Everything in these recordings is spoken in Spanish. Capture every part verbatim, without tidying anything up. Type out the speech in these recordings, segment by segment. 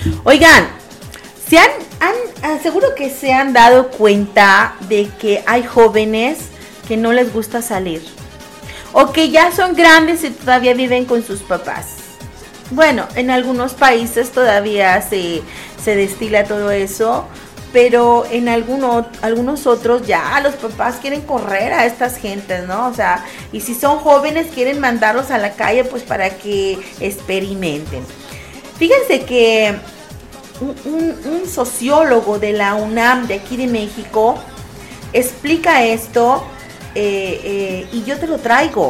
Oigan, se han, han, seguro que se han dado cuenta de que hay jóvenes que no les gusta salir, o que ya son grandes y todavía viven con sus papás. Bueno, en algunos países todavía se, se destila todo eso, pero en alguno, algunos otros ya los papás quieren correr a estas gentes, ¿no? O sea, y si son jóvenes quieren mandarlos a la calle pues para que experimenten. Fíjense que un, un, un sociólogo de la UNAM de aquí de México explica esto eh, eh, y yo te lo traigo.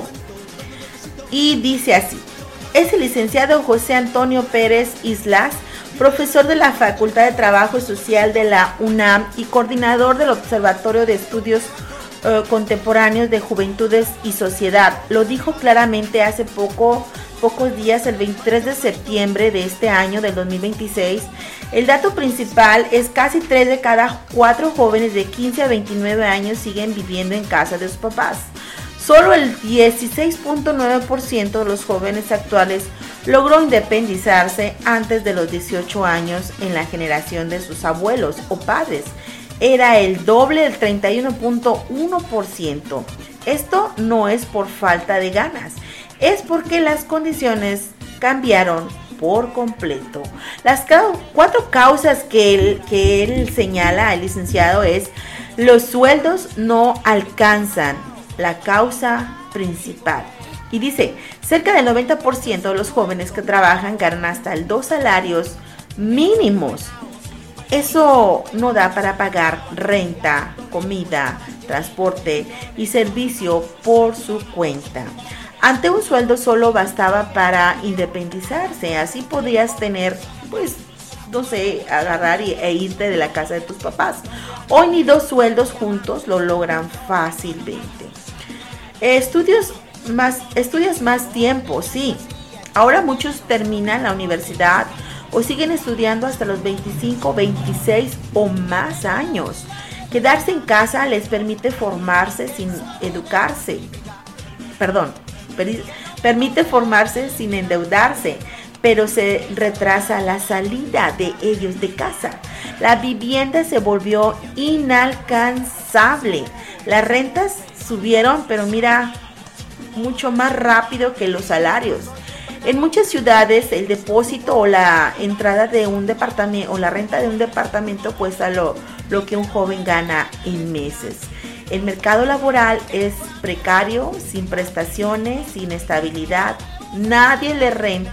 Y dice así: es el licenciado José Antonio Pérez Islas, profesor de la Facultad de Trabajo Social de la UNAM y coordinador del Observatorio de Estudios eh, Contemporáneos de Juventudes y Sociedad. Lo dijo claramente hace poco, pocos días, el veintitrés de septiembre de este año, del dos mil veintiséis. El dato principal es casi tres de cada cuatro jóvenes de quince a veintinueve años siguen viviendo en casa de sus papás. Solo el dieciséis punto nueve por ciento de los jóvenes actuales logró independizarse antes de los dieciocho años en la generación de sus abuelos o padres. Era el doble del treinta y uno punto uno por ciento. Esto no es por falta de ganas, es porque las condiciones cambiaron por completo. Las ca- cuatro causas que él, que él señala, el licenciado, es: los sueldos no alcanzan, la causa principal. Y dice, cerca del noventa por ciento de los jóvenes que trabajan ganan hasta el dos salarios mínimos. Eso no da para pagar renta, comida, transporte y servicio por su cuenta. Ante un sueldo solo bastaba para independizarse. Así podías tener, pues, no sé, agarrar y, e irte de la casa de tus papás. Hoy ni dos sueldos juntos lo logran fácilmente. Estudios más, estudias más tiempo, sí. Ahora muchos terminan la universidad o siguen estudiando hasta los veinticinco, veintiséis o más años. Quedarse en casa les permite formarse sin educarse. Perdón, per, permite formarse sin endeudarse, pero se retrasa la salida de ellos de casa. La vivienda se volvió inalcanzable. Las rentas subieron, pero mira, mucho más rápido que los salarios. En muchas ciudades el depósito o la entrada de un departamento o la renta de un departamento cuesta lo, lo que un joven gana en meses. El mercado laboral es precario, sin prestaciones, sin estabilidad. Nadie le renta